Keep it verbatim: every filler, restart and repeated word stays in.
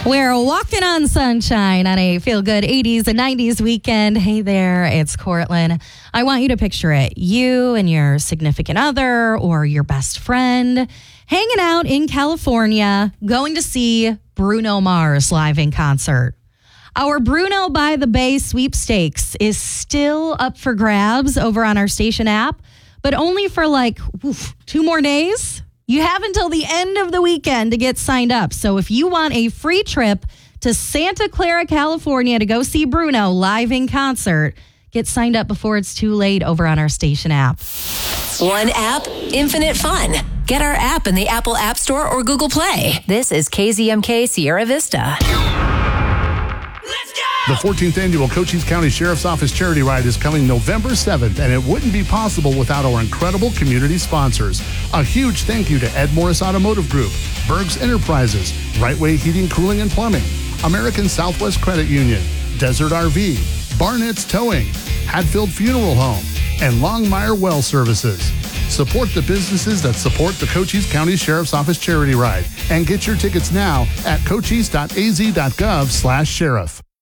We're walking on sunshine on a feel-good eighties and nineties weekend. Hey there, it's Cortland. I want you to picture it. You and your significant other or your best friend hanging out in California, going to see Bruno Mars live in concert. Our Bruno by the Bay sweepstakes is still up for grabs over on our station app, but only for like oof, two more days. You have until the end of the weekend to get signed up. So if you want a free trip to Santa Clara, California to go see Bruno live in concert, get signed up before it's too late over on our station app. One app, infinite fun. Get our app in the Apple App Store or Google Play. This is K Z M K Sierra Vista. The fourteenth Annual Cochise County Sheriff's Office Charity Ride is coming November seventh, and it wouldn't be possible without our incredible community sponsors. A huge thank you to Ed Morris Automotive Group, Berg's Enterprises, Right Way Heating, Cooling, and Plumbing, American Southwest Credit Union, Desert R V, Barnett's Towing, Hadfield Funeral Home, and Longmire Well Services. Support the businesses that support the Cochise County Sheriff's Office Charity Ride, and get your tickets now at cochise dot a z dot gov slash sheriff.